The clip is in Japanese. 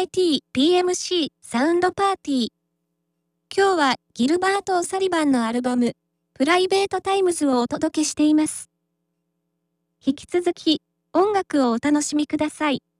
PMC サウンドパーティー。今日はギルバート・オサリバンのアルバム、プライベートタイムズをお届けしています。引き続き、音楽をお楽しみください。